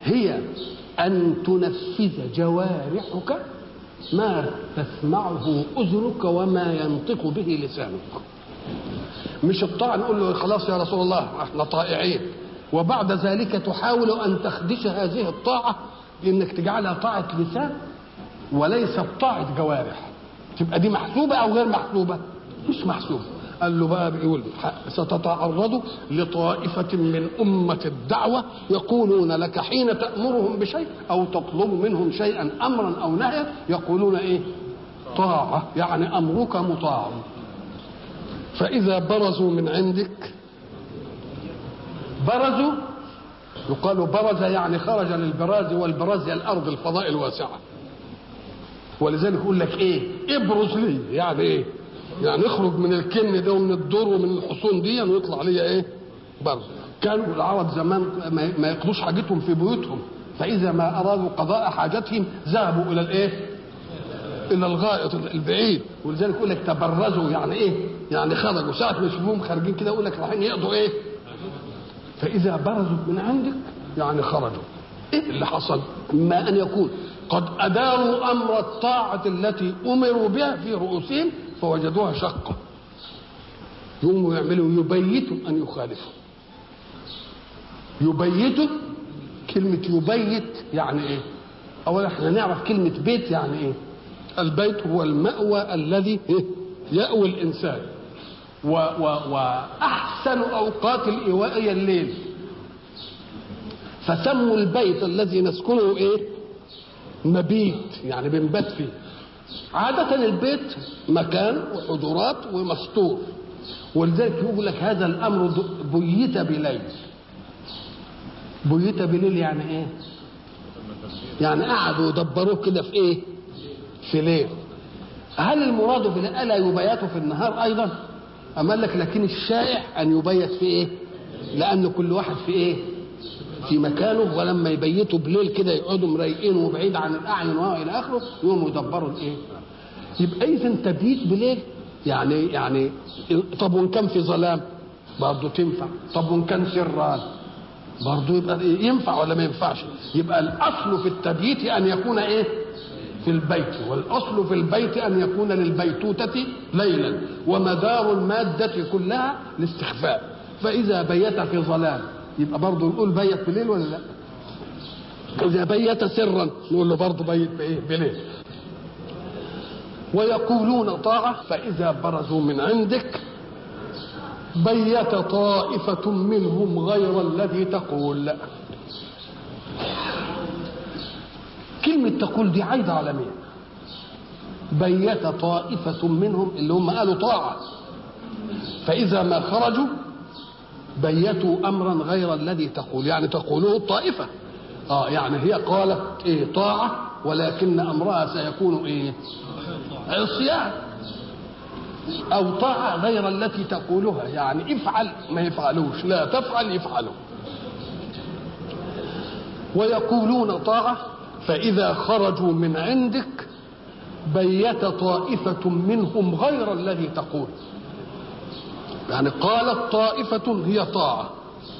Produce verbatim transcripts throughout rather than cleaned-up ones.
هي أن تنفذ جوارحك ما تسمعه أذنك وما ينطق به لسانك. مش الطاعة نقول له خلاص يا رسول الله احنا طائعين، وبعد ذلك تحاول أن تخدش هذه الطاعة بأنك تجعلها طاعة لسان وليس طاعة جوارح. تبقى دي محسوبة أو غير محسوبة؟ مش محسوبة. قال له بقى بيقول ستتعرض لطائفة من أمة الدعوة يقولون لك حين تأمرهم بشيء أو تطلب منهم شيئا أمرا أو نهيا يقولون إيه؟ طاعة، يعني أمرك مطاع. فإذا برزوا من عندك، برزوا يقال برز يعني خرج للبراز، والبراز هي الأرض الفضاء الواسعة، ولذلك يقول لك إيه؟ ابرز لي، يعني إيه؟ يعني اخرج من الكن ده ومن الدور ومن الحصون دي ويطلع لي ايه؟ برز. كانوا العرب زمان ما يقضوش حاجتهم في بيوتهم، فاذا ما ارادوا قضاء حاجتهم ذهبوا الى الايه؟ الى الغائط البعيد، ولذلك يقول لك تبرزوا، يعني ايه؟ يعني خرجوا. ساعه ما يشوفوهم خارجين كده يقول لك رايحين يقضوا ايه؟ فاذا برزوا من عندك يعني خرجوا. ايه اللي حصل؟ اما ان يكون قد اداروا امر الطاعه التي امروا بها في رؤوسهم فوجدوها شقة، يقوموا يعملوا يبيتوا أن يخالفوا. يبيتوا، كلمة يبيت يعني إيه؟ أولا احنا نعرف كلمة بيت يعني إيه؟ البيت هو المأوى الذي يأوي الإنسان، و و وأحسن أوقات الإيواء هي الليل، فسموا البيت الذي نسكنه إيه؟ مبيت، يعني بنبات فيه. عادة البيت مكان وحجرات ومستور، ولذلك يقول لك هذا الأمر بيت بليل. بيت بليل يعني إيه؟ يعني قعدوا يدبروه كده في إيه؟ في ليل. هل المراد بليل ألا يبيت في النهار أيضا؟ أما قال لك لكن الشائع أن يبيت في إيه؟ لأن كل واحد في إيه؟ في مكانه، ولما يبيتوا بليل كده يقعدوا مريقين وبعيد عن الأعين وإلى آخره يقوموا يدبروا الإيه؟ يبقى إذا تبيت بليل يعني يعني طب وإن كان في ظلام برضه تنفع، طب وإن كان سران برضه يبقى ينفع ولا ما ينفعش؟ يبقى الأصل في التبييت أن يكون إيه؟ في البيت، والأصل في البيت أن يكون للبيتوتة ليلا، ومدار المادة كلها الاستخفاء. فإذا بيت في ظلام يبقى برضه نقول بيت بليل ولا لا؟ إذا بيت سرا نقول له برضه بيت بإيه؟ بليل. ويقولون طاعة فإذا برزوا من عندك بيت طائفة منهم غير الذي تقول. كلمة تقول دي عايدة على مين؟ بيت طائفة منهم اللي هم قالوا طاعة، فإذا ما خرجوا بيتوا أمرا غير الذي تقول، يعني تقوله الطائفة. آه يعني هي قالت إيه؟ طاعة، ولكن أمرها سيكون إيه؟ عصيان، أو طاعة غير التي تقولها، يعني افعل ما يفعلوش، لا تفعل يفعلوا. ويقولون طاعة فإذا خرجوا من عندك بيت طائفة منهم غير الذي تقول، يعني قالت طائفة هي طاعة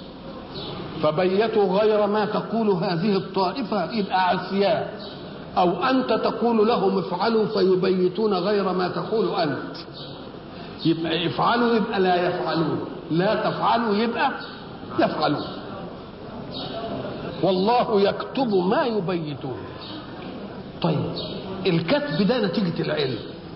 فبيتوا غير ما تقول هذه الطائفة يبقى عصيان، أو أنت تقول لهم افعلوا فيبيتون غير ما تقول أنت، يبقى افعلوا يبقى لا يفعلون، لا تفعلوا يبقى يفعلون. والله يكتب ما يبيتون. طيب الكتب ده نتيجة العلم،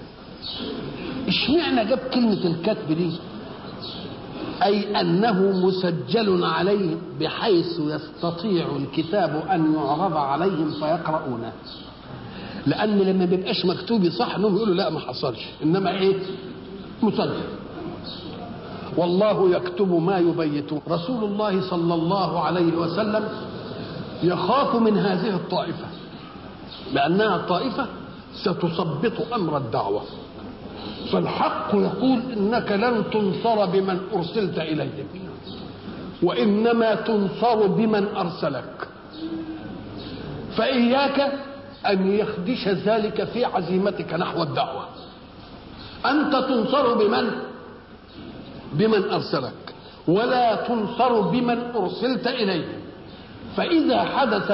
اشمعنى جاب كلمة الكتب دي؟ أي أنه مسجل عليه بحيث يستطيع الكتاب أن يعرض عليهم فيقرؤونه، لأن لما بيبقاش مكتوب صح انهم يقولوا لا ما حصلش، إنما إيه؟ مسجل. والله يكتب ما يبيتون. رسول الله صلى الله عليه وسلم يخاف من هذه الطائفة لأنها الطائفة ستثبط أمر الدعوة، فالحق يقول إنك لن تنصر بمن أرسلت إليهم، وإنما تنصر بمن أرسلك، فإياك أن يخدش ذلك في عزيمتك نحو الدعوة. أنت تنصر بمن؟ بمن أرسلك، ولا تنصر بمن أرسلت إليه. فإذا حدث